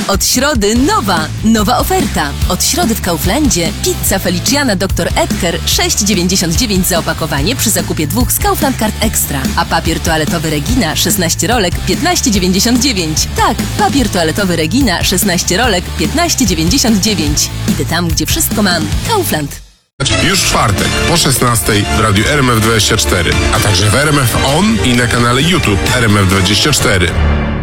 Od środy nowa oferta. Od środy w Kauflandzie pizza Feliciana Dr. Edgar 6,99 za opakowanie przy zakupie 2 z Kaufland Card Extra. A papier toaletowy Regina 16 rolek 15,99. Tak, papier toaletowy Regina 16 rolek 15,99. Idę tam, gdzie wszystko mam. Kaufland. Już w czwartek po 16 w radiu RMF24, a także w RMF On i na kanale YouTube RMF24.